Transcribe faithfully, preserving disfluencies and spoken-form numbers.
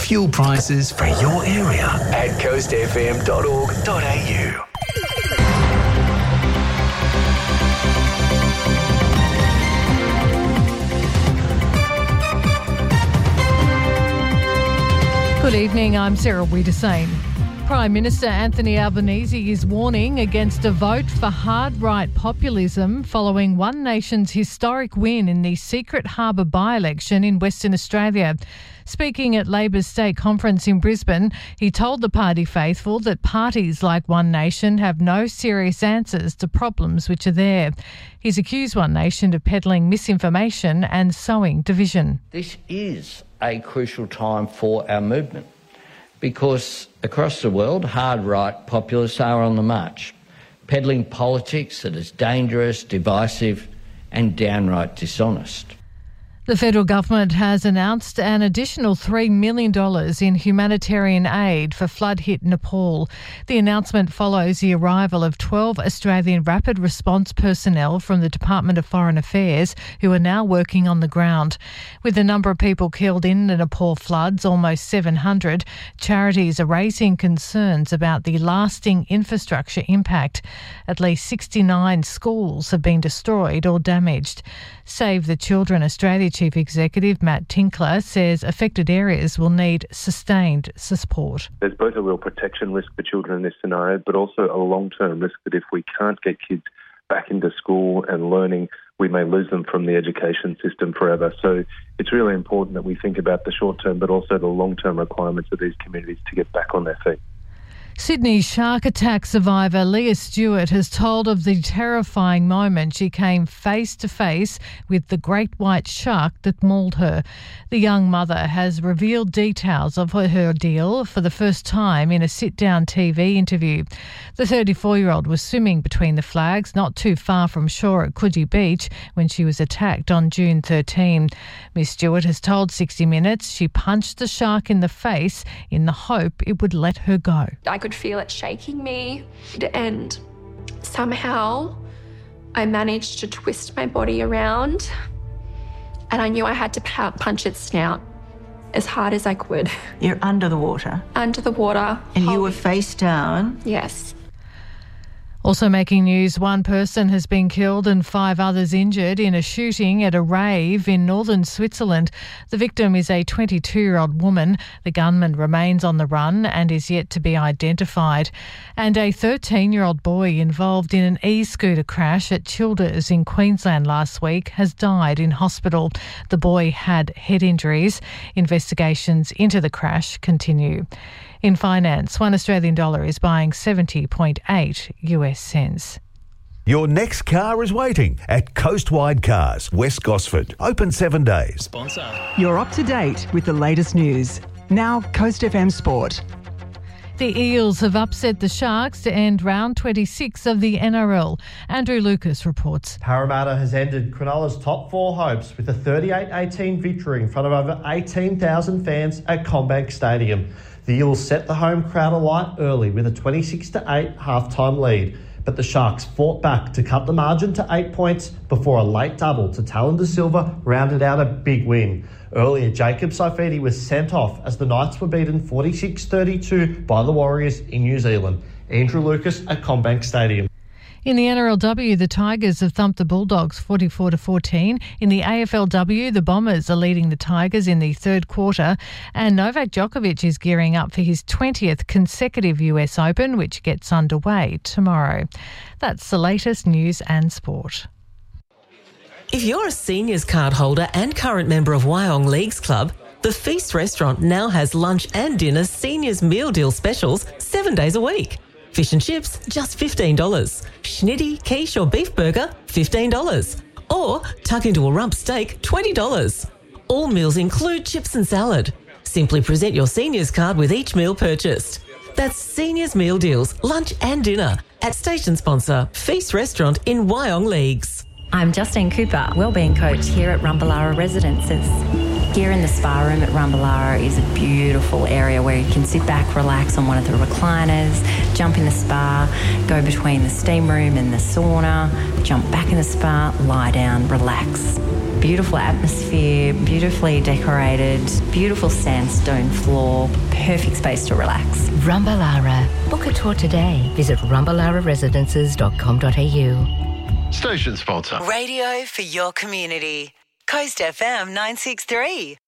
fuel prices for your area at coast f m dot org dot a u. Good evening, I'm Sarah Wiedersane. Prime Minister Anthony Albanese is warning against a vote for hard-right populism following One Nation's historic win in the Secret Harbour by-election in Western Australia. Speaking at Labor's state conference in Brisbane, he told the party faithful that parties like One Nation have no serious answers to problems which are there. He's accused One Nation of peddling misinformation and sowing division. This is a crucial time for our movement, because across the world, hard-right populists are on the march, peddling politics that is dangerous, divisive and downright dishonest. The federal government has announced an additional three million dollars in humanitarian aid for flood-hit Nepal. The announcement follows the arrival of twelve Australian rapid response personnel from the Department of Foreign Affairs who are now working on the ground. With the number of people killed in the Nepal floods, almost seven hundred, charities are raising concerns about the lasting infrastructure impact. At least sixty-nine schools have been destroyed or damaged. Save the Children Australia Chief Executive Matt Tinkler says affected areas will need sustained support. There's both a real protection risk for children in this scenario, but also a long-term risk that if we can't get kids back into school and learning, we may lose them from the education system forever. So it's really important that we think about the short-term but also the long-term requirements of these communities to get back on their feet. Sydney shark attack survivor Leah Stewart has told of the terrifying moment she came face to face with the great white shark that mauled her. The young mother has revealed details of her ordeal for the first time in a sit-down T V interview. The thirty-four-year-old was swimming between the flags not too far from shore at Coogee Beach when she was attacked on June thirteenth. Miss Stewart has told sixty minutes she punched the shark in the face in the hope it would let her go. I could feel it shaking me, and somehow I managed to twist my body around, and I knew I had to punch its snout as hard as I could. You're under the water? Under the water. And you were face down? Yes. Also making news, one person has been killed and five others injured in a shooting at a rave in northern Switzerland. The victim is a twenty-two-year-old woman. The gunman remains on the run and is yet to be identified. And a thirteen-year-old boy involved in an e-scooter crash at Childers in Queensland last week has died in hospital. The boy had head injuries. Investigations into the crash continue. In finance, one Australian dollar is buying seventy point eight US cents. Your next car is waiting at Coastwide Cars, West Gosford. Open seven days. Sponsor. You're up to date with the latest news. Now, Coast F M Sport. The Eels have upset the Sharks to end round twenty-six of the N R L. Andrew Lucas reports. Parramatta has ended Cronulla's top four hopes with a thirty-eight eighteen victory in front of over eighteen thousand fans at CommBank Stadium. The Eels set the home crowd alight early with a twenty-six to eight half-time lead, but the Sharks fought back to cut the margin to eight points before a late double to Talon De Silva rounded out a big win. Earlier, Jacob Saifidi was sent off as the Knights were beaten forty-six thirty-two by the Warriors in New Zealand. Andrew Lucas at CommBank Stadium. In the N R L W, the Tigers have thumped the Bulldogs forty-four to fourteen. In the A F L W, the Bombers are leading the Tigers in the third quarter. And Novak Djokovic is gearing up for his twentieth consecutive U S Open, which gets underway tomorrow. That's the latest news and sport. If you're a seniors card holder and current member of Wyong Leagues Club, the Feast Restaurant now has lunch and dinner seniors meal deal specials seven days a week. Fish and chips, just fifteen dollars. Schnitty, quiche or beef burger, fifteen dollars. Or tuck into a rump steak, twenty dollars. All meals include chips and salad. Simply present your seniors card with each meal purchased. That's Seniors Meal Deals, lunch and dinner at station sponsor Feast Restaurant in Wyong Leagues. I'm Justine Cooper, Wellbeing Coach here at Rumballara Residences. Here in the spa room at Rumballara is a beautiful area where you can sit back, relax on one of the recliners, jump in the spa, go between the steam room and the sauna, jump back in the spa, lie down, relax. Beautiful atmosphere, beautifully decorated, beautiful sandstone floor, perfect space to relax. Rumbalara. Book a tour today. Visit rumbalara residences dot com dot a u. Station sponsor. Radio for your community. Coast F M nine six three.